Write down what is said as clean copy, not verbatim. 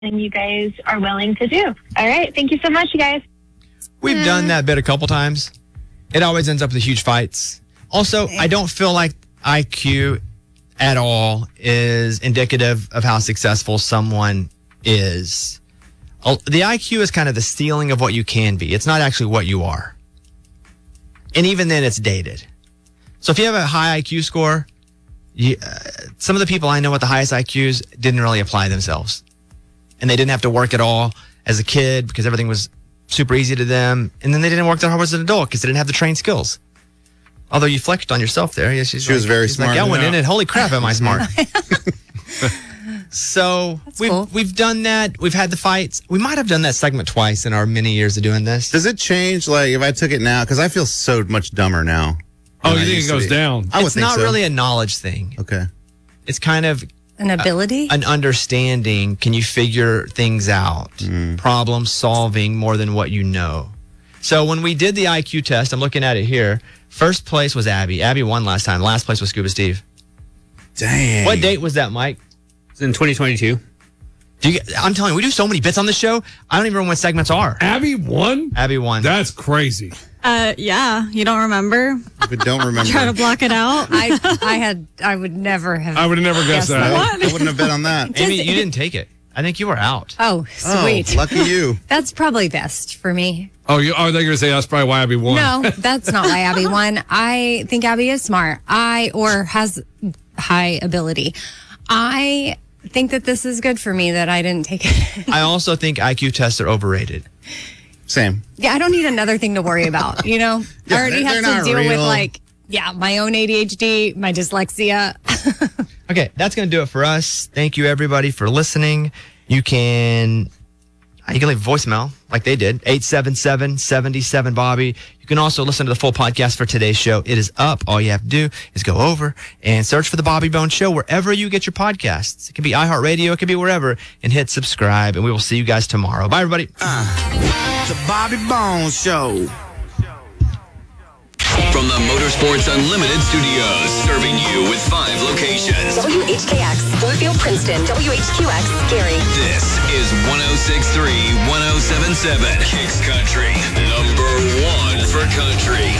you guys are willing to do. All right. Thank you so much, you guys. We've done that bit a couple times. It always ends up with huge fights. Also, I don't feel like IQ at all is indicative of how successful someone is. The IQ is kind of the ceiling of what you can be. It's not actually what you are. And even then, it's dated. So if you have a high IQ score, some of the people I know with the highest IQs didn't really apply themselves. And they didn't have to work at all as a kid because everything was super easy to them. And then they didn't work that hard as an adult because they didn't have the trained skills. Although you flexed on yourself there. Yeah, she was very smart. Like, I went in and holy crap, am I smart. So we've done that. We've had the fights. We might have done that segment twice in our many years of doing this. Does it change, like, if I took it now? Because I feel so much dumber now. Oh, you think it goes down? I would It's think not so. really a knowledge thing. Okay. It's kind of An ability? an understanding. Can you figure things out? Problem solving more than what you know. So when we did the IQ test, I'm looking at it here. First place was Abby. Abby won last time. Last place was Scuba Steve. Dang. What date was that, Mike? It's in 2022. I'm telling you, we do so many bits on the show. I don't even remember what segments are. Abby won? Abby won. That's crazy. Yeah, you don't remember? I don't remember. Try to block it out. I would never have. I would have never guessed that. I wouldn't have bet on that. Amy, you didn't take it. I think you were out. Oh, sweet. Oh, lucky you. That's probably best for me. Oh, they're going to say that's probably why Abby won. No, that's not why Abby won. I think Abby is smart. Or has high ability. I think that this is good for me that I didn't take it. I also think IQ tests are overrated. Same. Yeah, I don't need another thing to worry about, you know? Yeah, I already they're have not to deal with, real. my own ADHD, my dyslexia. Okay, that's going to do it for us. Thank you, everybody, for listening. You can leave a voicemail like they did, 877-77-BOBBY. You can also listen to the full podcast for today's show. It is up. All you have to do is go over and search for The Bobby Bones Show wherever you get your podcasts. It can be iHeartRadio. It can be wherever. And hit subscribe. And we will see you guys tomorrow. Bye, everybody. The Bobby Bones Show. From the Motorsports Unlimited Studios, serving you with 5 locations. WHKX, Bluefield, Princeton, WHQX, Gary. This is 106.3, 107.7, Kicks Country, #1 for country.